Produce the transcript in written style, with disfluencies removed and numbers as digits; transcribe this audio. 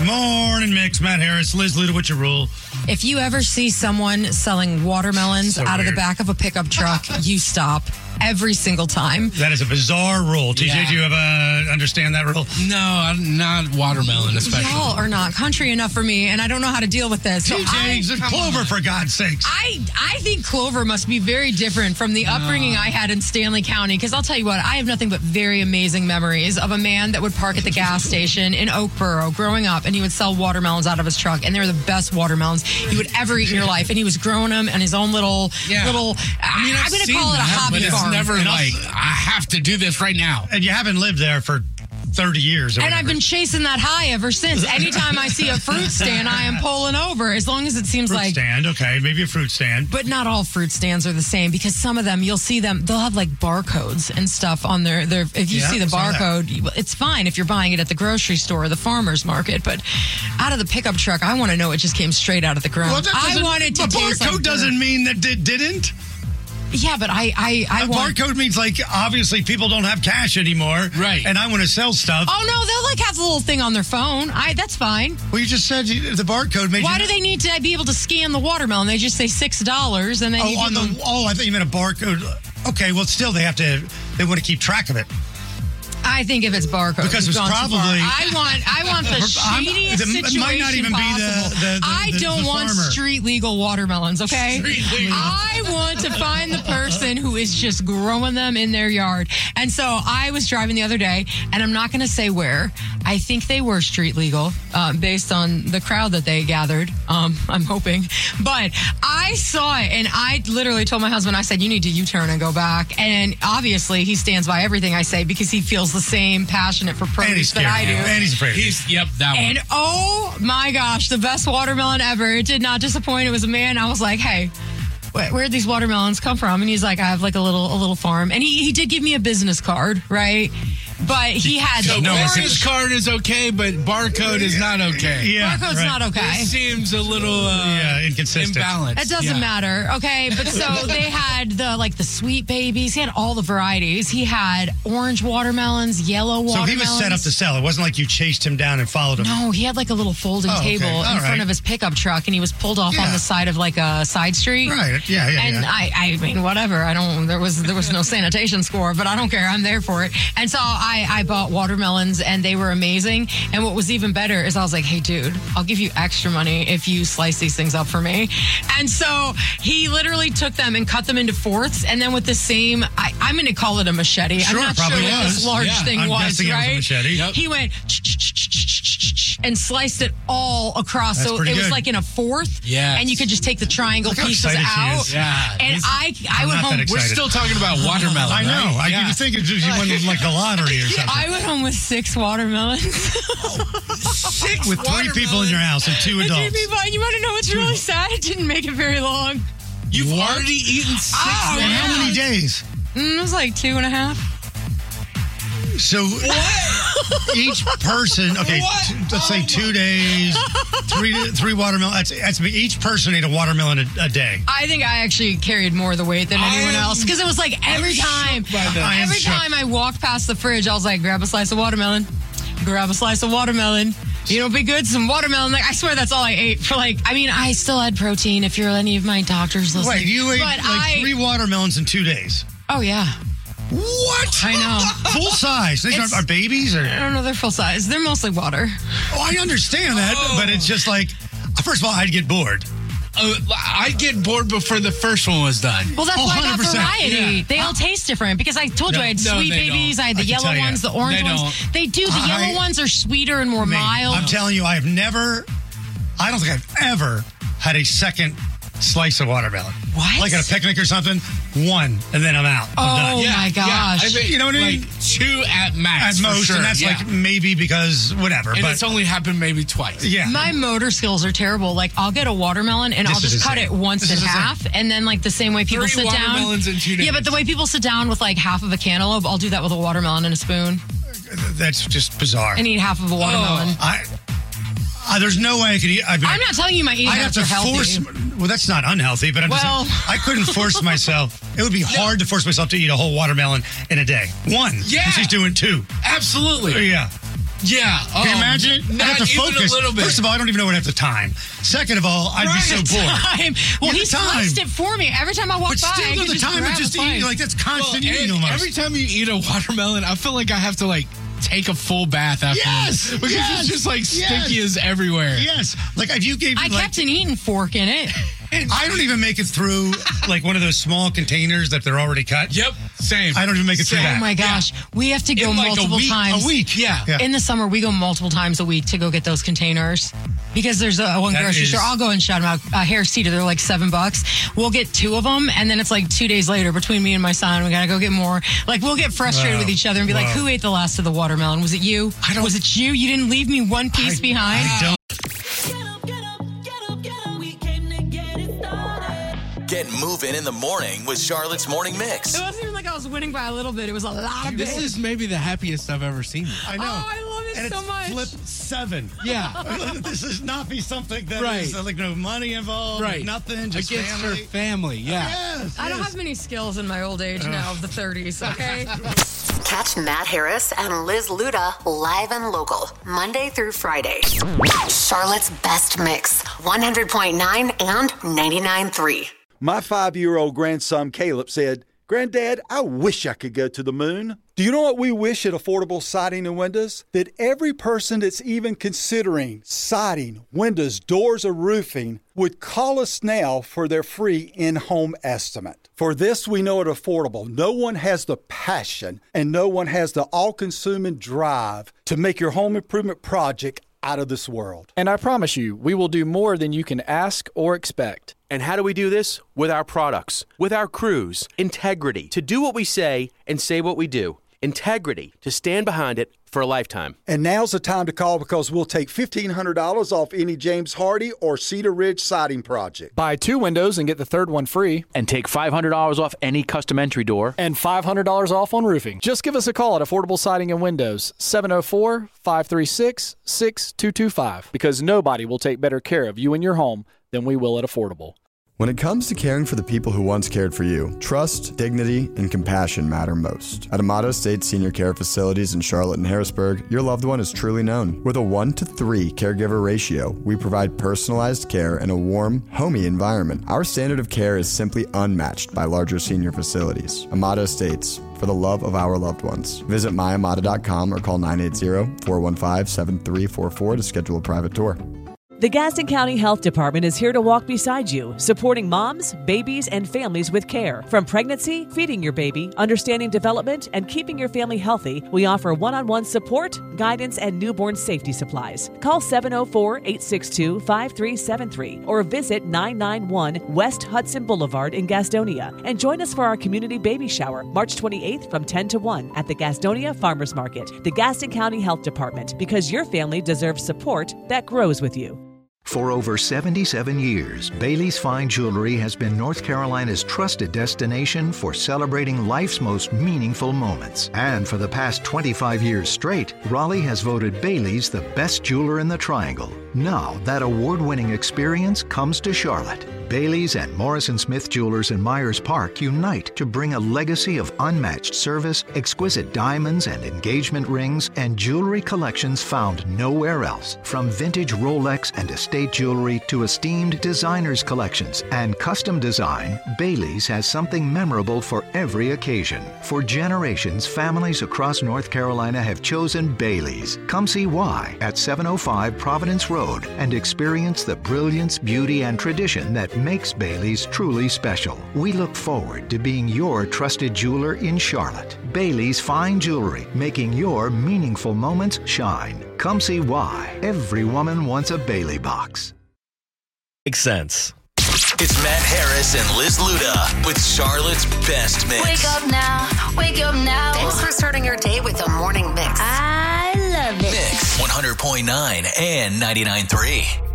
Morning mix, Matt Harris, Liz Luda, what's your rule? If you ever see someone selling watermelons So out of the weird. back of a pickup truck, you stop every single time. That is a bizarre rule. TJ, Yeah. do you understand that rule? No, I'm not watermelon, especially. Y'all are not country enough for me, and I don't know how to deal with this. So TJ's a Clover, for God's sakes. I think Clover must be very different from the upbringing I had in Stanley County, because I'll tell you what, I have nothing but very amazing memories of a man that would park at the gas station in Oakboro growing up, and he would sell watermelons out of his truck, and they were the best watermelons you would ever eat in your life, and he was growing them in his own little, I'm going to call it a hobby but farm. It's never And like, I have to do this right now. And you haven't lived there for 30 years. Or And whatever. I've been chasing that high ever since. Anytime I see a fruit stand, I am pulling over, as long as it seems fruit like... stand, okay, maybe a fruit stand. But not all fruit stands are the same, because some of them, you'll see them, they'll have like barcodes and stuff on their if you Yeah, see the I saw that. barcode, it's fine if you're buying it at the grocery store or the farmer's market, but out of the pickup truck, I want to know it just came straight out of the ground. I wanted to A taste like barcode doesn't mean that it didn't. Yeah, but I A want... barcode means, like, obviously people don't have cash anymore. Right. And I want to sell stuff. Oh, no, they'll like have the little thing on their phone. That's fine. Well, you just said the barcode made Why you... do they need to be able to scan the watermelon? They just say $6 and then you give them... I thought you meant a barcode. Okay, well, still they want to keep track of it. I think if it's barcode, Because we've it's gone too far. probably- I want the shadiest it might not situation even be possible. I don't want farmer. street legal watermelons, okay? Street legal. I want to find the person who is just growing them in their yard. And so I was driving the other day, and I'm not going to say where. I think they were street legal based on the crowd that they gathered. I'm hoping. But I saw it, and I literally told my husband, I said, you need to U-turn and go back. And obviously, he stands by everything I say because he feels the same passionate for And he's produce that I scared. do. And he's afraid. That one. And oh my gosh, the best watermelon ever. It did not disappoint. It was a man. I was like, hey, where'd these watermelons come from? And he's like, I have like a little farm. And he did give me a business card, right? But he had So the orange. business card is okay, but barcode is not okay. Yeah, Barcode's right. not okay. It seems a little inconsistent. imbalanced. It doesn't matter, okay? But so they had the sweet babies. He had all the varieties. He had orange watermelons, yellow So watermelons. he was set up to sell. It wasn't like you chased him down and followed him. No, he had like a little folding okay. table All in front right. of his pickup truck, and he was pulled off on Yeah. the side of like a side street. Right. Yeah. And I mean, whatever. There was no sanitation score, but I don't care. I'm there for it. And so I bought watermelons, and they were amazing. And what was even better is I was like, hey, dude, I'll give you extra money if you slice these things up for me. And so he literally took them and cut them into fourths, and then with the same, I'm going to call it a machete. Sure, I'm not sure probably what was. this large Yeah, thing I'm was, guessing it was a right? machete. Yep. He went and sliced it all across. That's so pretty it was good. like in a fourth. Yes. And you could just take the triangle Look how pieces excited she out. is. Yeah. And I I'm went not home. that We're excited. still talking about watermelon. I know. Right? You think you won like the lottery or something. I went home with 6 watermelons. Six With 3 people in your house and 2 With 3 adults. people, and you want to know what's really sad? It didn't make it very long. You've already eaten 6 Oh, And how many days? It was like 2.5. So each person, okay, What? let's say 2 days, three watermelon. That's each person ate a watermelon a day. I think I actually carried more of the weight than anyone else, because it was like every time I walked past the fridge, I was like, grab a slice of watermelon, grab a slice of watermelon. You know, be good, some watermelon. Like, I swear that's all I ate for I still had protein if you're any of my doctors listening. Wait, you ate But 3 watermelons in 2 days. Oh, yeah. What? I know. Full size. These It's- are babies? Or? I don't know, they're full size. They're mostly water. Oh, I understand that, but it's just like, first of all, I'd get bored. I'd get bored before the first one was done. Well, that's why I got 100%. variety. Yeah. They all taste different, because I told you I had No, sweet they babies, don't. I had the I can yellow tell you. ones, the orange They ones. don't. They do. The yellow ones are sweeter and more mild. I'm telling you, I don't think I've ever had a second slice of watermelon. What? Like at a picnic or something, 1, and then I'm out. I'm Oh, done. my gosh. I mean, You know what I mean? Like 2 at max. At for most, sure. and that's Yeah. like maybe because whatever. And but it's only happened maybe twice. yeah. My motor skills are terrible. Like, I'll get a watermelon and This I'll is just cut insane. it once This in is insane. half. And then, like, the same way people 3 sit down. watermelons in 2 days. Yeah, but the way people sit down with, like, half of a cantaloupe, I'll do that with a watermelon and a spoon That's just bizarre. and eat half of a watermelon. There's no way I could eat. I'm not telling you my eating I'd have habits to are healthy. force. Well, that's not unhealthy, but I'm Well- just saying, I couldn't force myself. It would be hard to force myself to eat a whole watermelon in a day. 1. Yeah. And she's doing 2. Absolutely. Yeah. Yeah. Can you imagine it? I Not have to even focus. a little bit. First of all, I don't even know what I have the time. Second of all, I'd be so bored. Well, Yeah, he the time. sliced it for me. Every time I walk But by, I still, could the time grab of just a slice. eating, like, that's constant Well, eating and almost. every time you eat a watermelon, I feel like I have to like take a full bath after. Yes, because yes, it's just like sticky yes. as everywhere. Yes. Like, if you gave I like, kept an eating fork in it. I don't even make it through, like, one of those small containers that they're already cut. Yep. Same. I don't even make it through Same. that. Oh my gosh, we have to go In like multiple times. A week. Yeah. In the summer, we go multiple times a week to go get those containers because there's one That grocery is- store. I'll go and shout them out. Harris Teeter, they're like $7. We'll get 2 of them, and then it's like 2 days later between me and my son. We gotta go get more. Like, we'll get frustrated Wow. with each other and be like, Wow. "Who ate the last of the watermelon? Was it you? Was it you? You didn't leave me one piece behind." I don't. Get moving in the morning with Charlotte's Morning Mix. It wasn't even like I was winning by a little bit. It was a lot of This bit. is maybe the happiest I've ever seen you. I know. Oh, I love it and so it's much. Flip 7. Yeah. This is not be something that Right. is like no money involved, Right. nothing, just Against her family. family. Yeah. Yes, I don't yes. have many skills in my old age now of the 30s, okay? Catch Matt Harris and Liz Luda live and local, Monday through Friday. Charlotte's Best Mix, 100.9 and 99.3. My 5-year-old grandson Caleb said, "Granddad, I wish I could go to the moon." Do you know what we wish at Affordable Siding and Windows? That every person that's even considering siding, windows, doors, or roofing would call us now for their free in-home estimate. For this, we know at Affordable, no one has the passion and no one has the all-consuming drive to make your home improvement project out of this world. And I promise you, we will do more than you can ask or expect. And how do we do this? With our products, with our crews. Integrity, to do what we say and say what we do. Integrity, to stand behind it for a lifetime. And now's the time to call because we'll take $1,500 off any James Hardy or Cedar Ridge siding project. Buy 2 windows and get the third one free. And take $500 off any custom entry door. And $500 off on roofing. Just give us a call at Affordable Siding and Windows, 704-536-6225. Because nobody will take better care of you and your home than we will at Affordable. When it comes to caring for the people who once cared for you, trust, dignity, and compassion matter most. At Amato Estate Senior Care Facilities in Charlotte and Harrisburg, your loved one is truly known. With a 1-to-3 caregiver ratio, we provide personalized care in a warm, homey environment. Our standard of care is simply unmatched by larger senior facilities. Amato Estates, for the love of our loved ones. Visit myamata.com or call 980-415-7344 to schedule a private tour. The Gaston County Health Department is here to walk beside you, supporting moms, babies, and families with care. From pregnancy, feeding your baby, understanding development, and keeping your family healthy, we offer one-on-one support, guidance, and newborn safety supplies. Call 704-862-5373 or visit 991 West Hudson Boulevard in Gastonia and join us for our community baby shower March 28th from 10 to 1 at the Gastonia Farmers Market. The Gaston County Health Department, because your family deserves support that grows with you. For over 77 years, Bailey's Fine Jewelry has been North Carolina's trusted destination for celebrating life's most meaningful moments. And for the past 25 years straight, Raleigh has voted Bailey's the best jeweler in the Triangle. Now, that award-winning experience comes to Charlotte. Bailey's and Morrison Smith Jewelers in Myers Park unite to bring a legacy of unmatched service, exquisite diamonds and engagement rings, and jewelry collections found nowhere else. From vintage Rolex and estate jewelry to esteemed designers collections and custom design, Bailey's has something memorable for every occasion. For generations, families across North Carolina have chosen Bailey's. Come see why at 705 Providence Road and experience the brilliance, beauty, and tradition that makes Bailey's truly special. We look forward to being your trusted jeweler in Charlotte. Bailey's Fine Jewelry, making your meaningful moments shine. Come see why. Every woman wants a Bailey box. Makes sense. It's Matt Harris and Liz Luda with Charlotte's Best Mix. Wake up now. Wake up now. Thanks for starting your day with a morning mix. I love it. Mix 100.9 and 99.3.